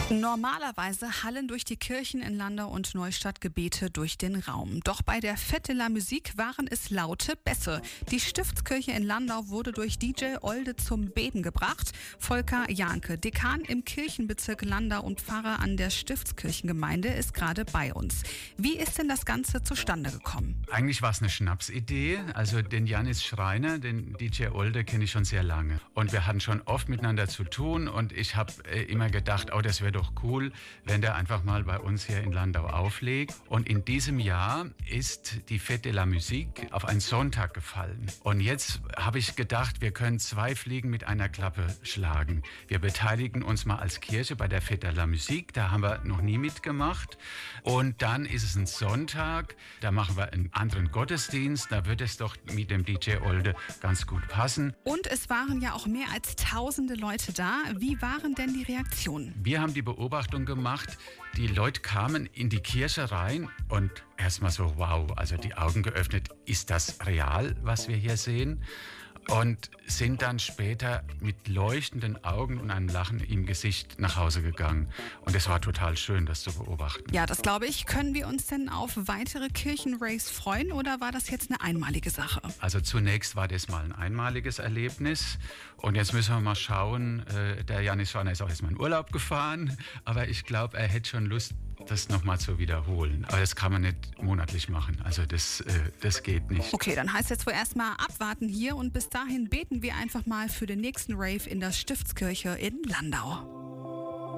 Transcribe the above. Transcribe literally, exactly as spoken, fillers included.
Normalerweise hallen durch die Kirchen in Landau und Neustadt Gebete durch den Raum. Doch bei der Fête de la Musique waren es laute Bässe. Die Stiftskirche in Landau wurde durch D J Olde zum Beben gebracht. Volker Janke, Dekan im Kirchenbezirk Landau und Pfarrer an der Stiftskirchengemeinde, ist gerade bei uns. Wie ist denn das Ganze zustande gekommen? Eigentlich war es eine Schnapsidee. Also den Janis Schreiner, den D J Olde, kenne ich schon sehr lange. Und wir hatten schon oft miteinander zu tun. Und ich habe äh, immer gedacht, oh, das wäre doch cool, wenn der einfach mal bei uns hier in Landau auflegt. Und in diesem Jahr ist die Fête de la Musique auf einen Sonntag gefallen. Und jetzt habe ich gedacht, wir können zwei Fliegen mit einer Klappe schlagen. Wir beteiligen uns mal als Kirche bei der Fête de la Musique. Da haben wir noch nie mitgemacht. Und dann ist es ein Sonntag. Da machen wir einen anderen Gottesdienst. Da wird es doch mit dem D J Olde ganz gut passen. Und es waren ja auch mehr als tausende Leute da. Wie waren denn die Reaktionen? Wir haben die Beobachtung gemacht, die Leute kamen in die Kirche rein und erstmal so, wow, also die Augen geöffnet, ist das real, was wir hier sehen? Und sind dann später mit leuchtenden Augen und einem Lachen im Gesicht nach Hause gegangen. Und es war total schön, das zu beobachten. Ja, das glaube ich. Können wir uns denn auf weitere Kirchenraves freuen oder war das jetzt eine einmalige Sache? Also zunächst war das mal ein einmaliges Erlebnis. Und jetzt müssen wir mal schauen, der Janis Schreiner ist auch erstmal in Urlaub gefahren. Aber ich glaube, er hätte schon Lust, das nochmal zu wiederholen. Aber das kann man nicht monatlich machen. Also das, äh, das geht nicht. Okay, dann heißt jetzt wohl erstmal abwarten hier und bis dahin beten wir einfach mal für den nächsten Rave in der Stiftskirche in Landau.